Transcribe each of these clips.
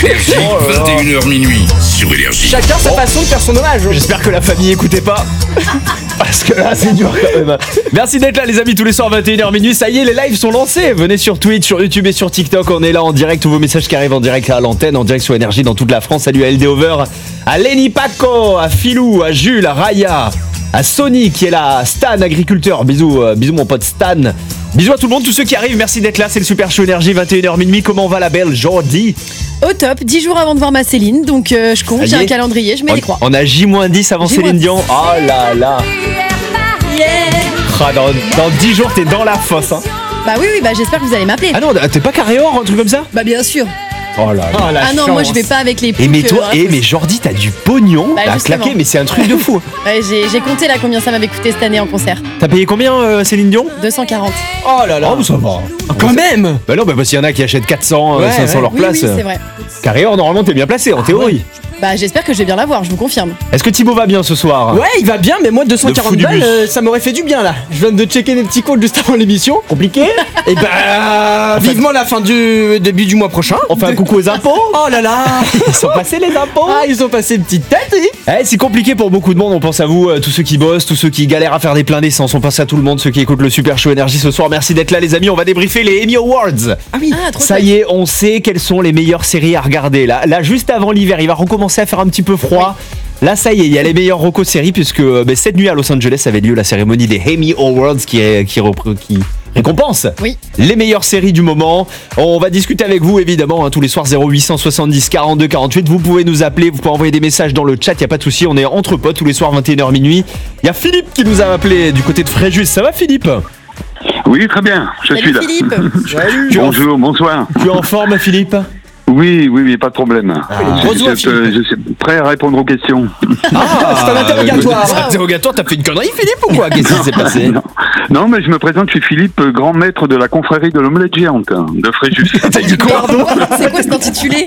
Énergie, 21h minuit sur Énergie. Chacun sa façon de faire son hommage. J'espère que la famille écoutait pas. Parce que là c'est dur quand même. Merci d'être là les amis tous les soirs 21h minuit. Ça y est, les lives sont lancés. Venez sur Twitch, sur YouTube et sur TikTok. On est là en direct. Tous vos messages qui arrivent en direct à l'antenne, en direct sur Énergie dans toute la France. Salut à LD Over, à Lenny Paco, à Philou, à Jules, à Raya, à Sony qui est là, à Stan agriculteur. Bisous, bisous mon pote Stan. Bisous à tout le monde, tous ceux qui arrivent. Merci d'être là. C'est le Super Show Énergie 21h minuit. Comment va la belle Jordi? Au top, 10 jours avant de voir ma Céline, donc je compte, j'ai un calendrier, je mets les croix. On a J-10 avant Céline Dion. Oh là là. Ah, dans 10 jours, t'es dans la fosse. Hein. Bah oui, bah j'espère que vous allez m'appeler. Ah non, t'es pas carré or, un truc comme ça? Bah bien sûr. Oh là là. Ah non, moi je vais pas avec les Et mais toi, mais Jordi, t'as du pognon à claquer, mais c'est un truc de fou. Ouais, j'ai compté là combien ça m'avait coûté cette année en concert. T'as payé combien Céline Dion? 240. Oh là là. Oh, ça va. Quand même. Bah non, parce qu'il y en a qui achètent 400, 500 leur place. Oui, c'est vrai. Carré or, normalement, t'es bien placé en théorie. Bah j'espère que je vais bien l'avoir, je vous confirme. Est-ce que Thibaut va bien ce soir? Ouais, il va bien, mais moi 240 Le fou balles, ça m'aurait fait du bien là. Je viens de checker les petits codes juste avant l'émission. Compliqué? Et bah vivement la fin du début du mois prochain. On fait un coucou aux impôts? Oh là là. Ils sont passés les impôts? Ah, ils ont passé une petite tête, oui. C'est compliqué pour beaucoup de monde, on pense à vous, tous ceux qui bossent, tous ceux qui galèrent à faire des pleins d'essence, on pense à tout le monde, ceux qui écoutent le Super Show Énergie ce soir. Merci d'être là les amis, on va débriefer les Emmy Awards. Ah oui, trop ça y est, on sait quelles sont les meilleures séries à regarder. Là juste avant l'hiver, il va recommencer à faire un petit peu froid. Là ça y est, il y a les meilleures recos séries puisque cette nuit à Los Angeles avait lieu la cérémonie des Emmy Awards qui récompense les meilleures séries du moment. On va discuter avec vous évidemment tous les soirs 0870 42 48. Vous pouvez nous appeler, vous pouvez envoyer des messages dans le chat, y a pas de souci, on est entre potes tous les soirs 21h minuit. Il y a Philippe qui nous a appelé du côté de Fréjus. Ça va Philippe? Oui, très bien, je suis là. Philippe. Bonjour, bonsoir. Tu es en forme Philippe? Oui, pas de problème. Je suis prêt à répondre aux questions. C'est un interrogatoire. C'est un interrogatoire, t'as fait une connerie Philippe ou quoi? Qu'est-ce qui s'est passé? Non, mais je me présente, je suis Philippe, grand maître de la confrérie de l'omelette géante de Fréjus. T'as dit quoi? C'est quoi cet intitulé?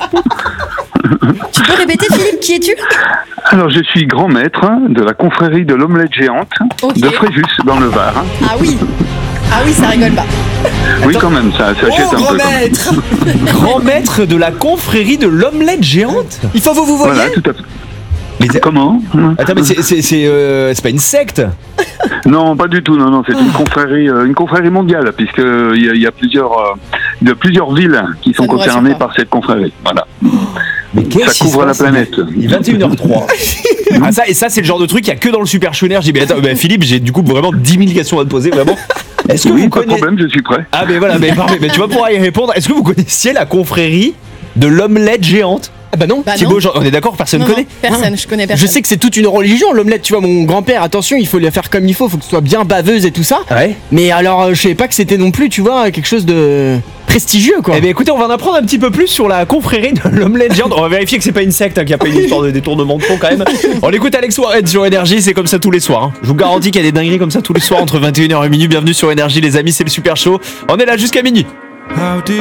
Tu peux répéter Philippe, qui es-tu? Alors, je suis grand maître de la confrérie de l'omelette géante de Fréjus, dans le Var. Ah oui, ça rigole pas. Oui, quand même, ça achète un grand peu. maître. Grand maître de la confrérie de l'omelette géante? Il faut vous voyez. Voilà, tout à fait. Mais comment? Attends, mais c'est pas une secte? Non, pas du tout. Non, c'est une confrérie mondiale, puisqu'il y a plusieurs villes qui sont concernées par cette confrérie. Voilà. Mais ça couvre la planète. Il est 21h03. Ça c'est le genre de truc qu'il n'y a que dans le Super Show Énergie. Mais attends, Philippe, j'ai du coup vraiment 10 000 questions à te poser, vraiment. Est-ce que oui, pas de problème, je suis prêt. Ah, mais voilà, mais parfait. Mais tu vas pouvoir y répondre. Est-ce que vous connaissiez la confrérie de l'omelette géante? Ah bah non. Thibaut, on est d'accord, personne ne connaît? Personne, je connais personne. Je sais que c'est toute une religion, l'omelette, tu vois, mon grand-père, attention, il faut la faire comme il faut que ce soit bien baveuse et tout ça. Ouais. Mais alors, je savais pas que c'était non plus, tu vois, quelque chose de prestigieux, quoi. Eh bien écoutez, on va en apprendre un petit peu plus sur la confrérie de l'omelette géante. On va vérifier que c'est pas une secte, qu'il n'y a pas une histoire de détournement de fonds quand même. On écoute Alex Warren sur Énergie, c'est comme ça tous les soirs. Je vous garantis qu'il y a des dingueries comme ça tous les soirs entre 21h et minuit. Bienvenue sur Énergie les amis, c'est le Super Show. On est là jusqu'à minuit. How did